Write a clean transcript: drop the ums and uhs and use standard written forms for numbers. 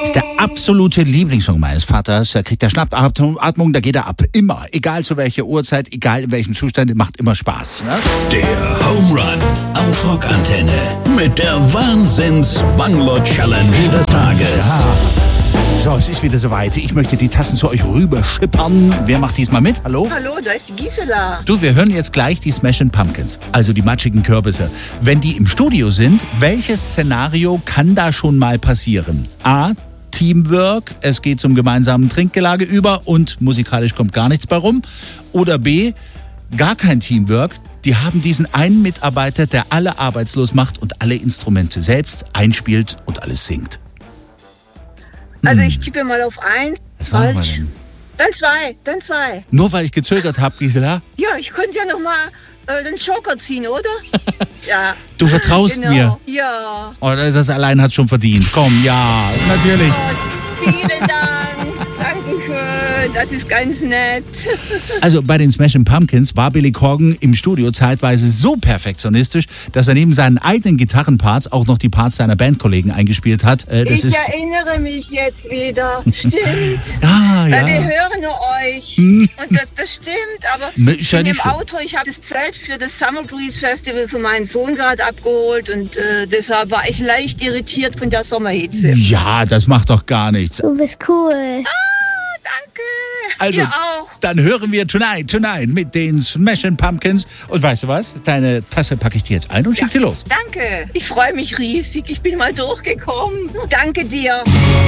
Das ist der absolute Lieblingssong meines Vaters. Da kriegt er Schnappatmung, da geht er ab. Immer. Egal zu welcher Uhrzeit, egal in welchem Zustand, macht immer Spaß. Ne? Der Home Run auf Rockantenne mit der Wahnsinns-Wanglot-Challenge des Tages. Ja. So, es ist wieder soweit. Ich möchte die Tassen zu euch rüber schippern. Wer macht diesmal mit? Hallo? Hallo, da ist die Gisela. Du, wir hören jetzt gleich die Smashing Pumpkins, also die matschigen Kürbisse. Wenn die im Studio sind, welches Szenario kann da schon mal passieren? A, Teamwork, es geht zum gemeinsamen Trinkgelage über und musikalisch kommt gar nichts bei rum. Oder B, gar kein Teamwork. Die haben diesen einen Mitarbeiter, der alle arbeitslos macht und alle Instrumente selbst einspielt und alles singt. Also ich tippe mal auf 1. Was machen wir Falsch. denn? Dann 2. Nur weil ich gezögert habe, Gisela? Ja, ich könnte ja nochmal den Joker ziehen, oder? Ja. Du vertraust Genau. mir. Ja. Oh, das allein hat schon verdient. Komm, ja, natürlich. Oh, vielen Dank. Dankeschön. Das ist ganz nett. Also bei den Smashing Pumpkins war Billy Corgan im Studio zeitweise so perfektionistisch, dass er neben seinen eigenen Gitarrenparts auch noch die Parts seiner Bandkollegen eingespielt hat. Ich erinnere mich jetzt wieder. Stimmt. Ah, Weil wir ja. hören nur euch. Und das stimmt, aber Ist ja in dem nicht schlimm. Auto, ich habe das Zelt für das Summer Breeze Festival für meinen Sohn gerade abgeholt und deshalb war ich leicht irritiert von der Sommerhitze. Ja, das macht doch gar nichts. Du bist cool. Danke. Also, Ihr auch. dann hören wir Tonight mit den Smashing Pumpkins. Und weißt du was? Deine Tasse packe ich dir jetzt ein und schick sie los. Danke. Ich freue mich riesig. Ich bin mal durchgekommen. Danke dir.